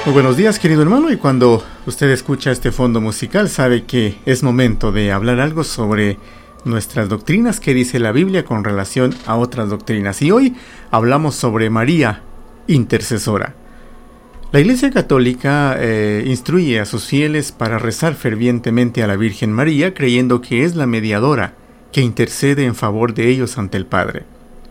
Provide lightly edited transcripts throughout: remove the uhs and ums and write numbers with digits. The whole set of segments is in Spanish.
Muy buenos días, querido hermano, y cuando usted escucha este fondo musical sabe que es momento de hablar algo sobre nuestras doctrinas que dice la Biblia con relación a otras doctrinas. Y hoy hablamos sobre María, intercesora. La Iglesia Católica instruye a sus fieles para rezar fervientemente a la Virgen María, creyendo que es la mediadora que intercede en favor de ellos ante el Padre.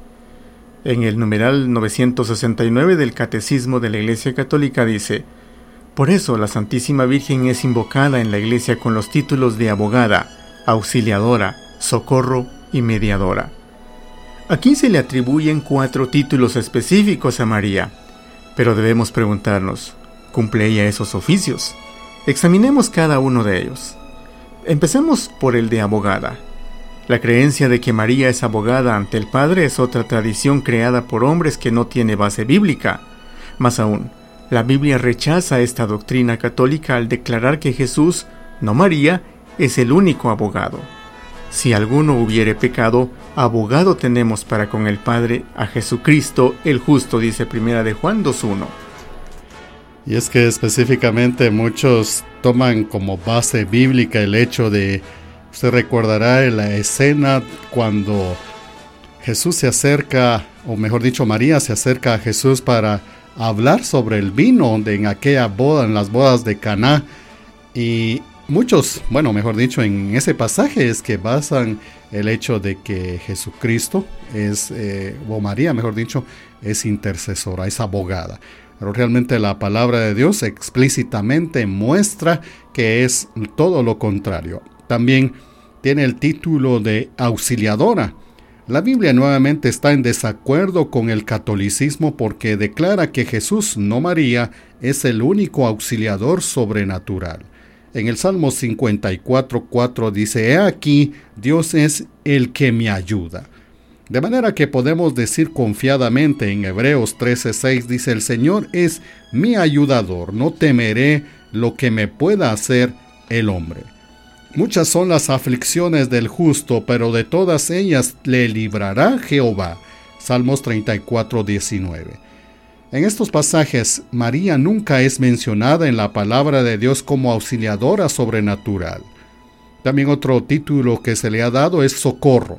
En el numeral 969 del Catecismo de la Iglesia Católica dice: por eso la Santísima Virgen es invocada en la Iglesia con los títulos de abogada, auxiliadora, socorro y mediadora. Aquí se le atribuyen 4 títulos específicos a María, pero debemos preguntarnos, ¿cumple ella esos oficios? Examinemos cada uno de ellos. Empecemos por el de abogada. La creencia de que María es abogada ante el Padre es otra tradición creada por hombres que no tiene base bíblica. Más aún, la Biblia rechaza esta doctrina católica al declarar que Jesús, no María, es el único abogado. Si alguno hubiere pecado, abogado tenemos para con el Padre, a Jesucristo el justo, dice 1 de Juan 2:1. Y es que específicamente muchos toman como base bíblica el hecho de... Usted recordará la escena cuando Jesús se acerca, o mejor dicho, María se acerca a Jesús para hablar sobre el vino en aquella boda, en las bodas de Caná. Y muchos, mejor dicho, en ese pasaje es que basan el hecho de que Jesucristo o María, mejor dicho, es intercesora, es abogada. Pero realmente la palabra de Dios explícitamente muestra que es todo lo contrario. También tiene el título de auxiliadora. La Biblia nuevamente está en desacuerdo con el catolicismo porque declara que Jesús, no María, es el único auxiliador sobrenatural. En el Salmo 54:4 dice: he aquí, Dios es el que me ayuda. De manera que podemos decir confiadamente en Hebreos 13:6 dice: el Señor es mi ayudador, no temeré lo que me pueda hacer el hombre. Muchas son las aflicciones del justo, pero de todas ellas le librará Jehová. Salmos 34:19. En estos pasajes, María nunca es mencionada en la palabra de Dios como auxiliadora sobrenatural. También otro título que se le ha dado es socorro.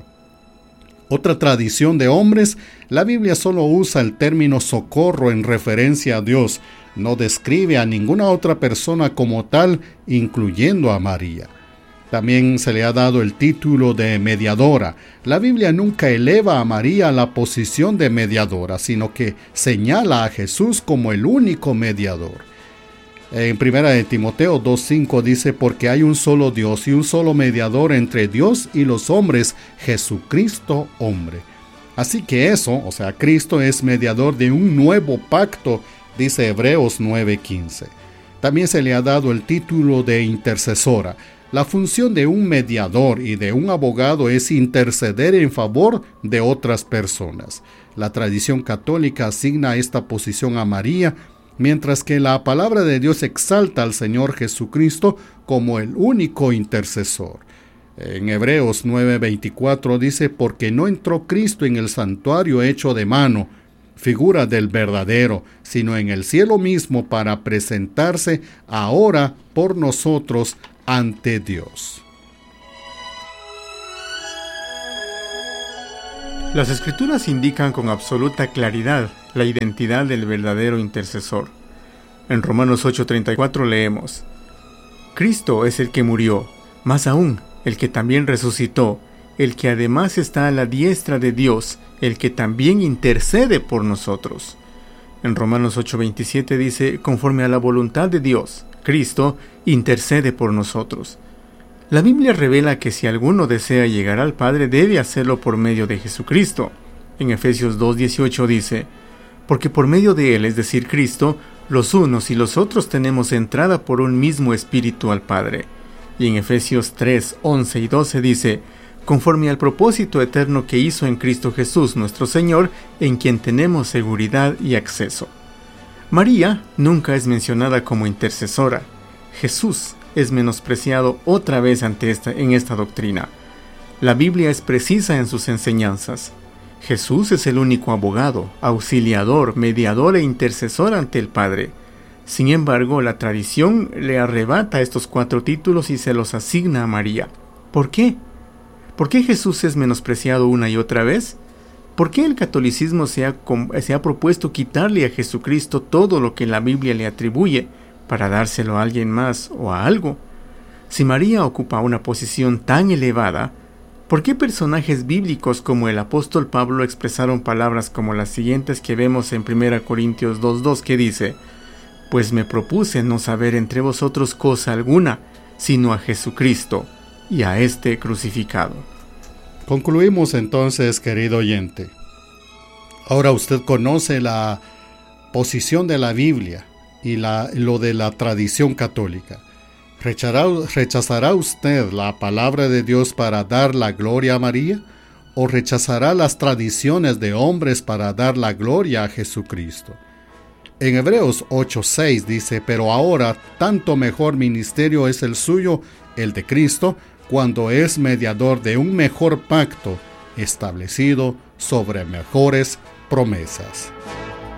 Otra tradición de hombres, la Biblia solo usa el término socorro en referencia a Dios, no describe a ninguna otra persona como tal, incluyendo a María. También se le ha dado el título de mediadora. La Biblia nunca eleva a María a la posición de mediadora, sino que señala a Jesús como el único mediador. En 1 de Timoteo 2:5 dice: porque hay un solo Dios y un solo mediador entre Dios y los hombres, Jesucristo hombre. Así que Cristo es mediador de un nuevo pacto, dice Hebreos 9:15. También se le ha dado el título de intercesora. La función de un mediador y de un abogado es interceder en favor de otras personas. La tradición católica asigna esta posición a María, mientras que la palabra de Dios exalta al Señor Jesucristo como el único intercesor. En Hebreos 9:24 dice: porque no entró Cristo en el santuario hecho de mano, figura del verdadero, sino en el cielo mismo para presentarse ahora por nosotros ante Dios. Las Escrituras indican con absoluta claridad la identidad del verdadero intercesor. En Romanos 8:34 leemos: Cristo es el que murió, más aún, el que también resucitó, el que además está a la diestra de Dios, el que también intercede por nosotros. En Romanos 8:27 dice: conforme a la voluntad de Dios, Cristo intercede por nosotros. La Biblia revela que si alguno desea llegar al Padre, debe hacerlo por medio de Jesucristo. En Efesios 2:18 dice: porque por medio de Él, es decir, Cristo, los unos y los otros tenemos entrada por un mismo Espíritu al Padre. Y en Efesios 3:11 y 12 dice: conforme al propósito eterno que hizo en Cristo Jesús nuestro Señor, en quien tenemos seguridad y acceso. María nunca es mencionada como intercesora. Jesús es menospreciado otra vez en esta doctrina. La Biblia es precisa en sus enseñanzas. Jesús es el único abogado, auxiliador, mediador e intercesor ante el Padre. Sin embargo, la tradición le arrebata estos 4 títulos y se los asigna a María. ¿Por qué? ¿Por qué Jesús es menospreciado una y otra vez? ¿Por qué el catolicismo se ha propuesto quitarle a Jesucristo todo lo que la Biblia le atribuye para dárselo a alguien más o a algo? Si María ocupa una posición tan elevada, ¿por qué personajes bíblicos como el apóstol Pablo expresaron palabras como las siguientes que vemos en 1 Corintios 2:2, que dice: pues me propuse no saber entre vosotros cosa alguna, sino a Jesucristo y a este crucificado? Concluimos entonces, querido oyente. Ahora usted conoce la posición de la Biblia y lo de la tradición católica. ¿Rechazará usted la palabra de Dios para dar la gloria a María? ¿O rechazará las tradiciones de hombres para dar la gloria a Jesucristo? En Hebreos 8:6 dice: pero ahora tanto mejor ministerio es el suyo, el de Cristo, cuando es mediador de un mejor pacto, establecido sobre mejores promesas.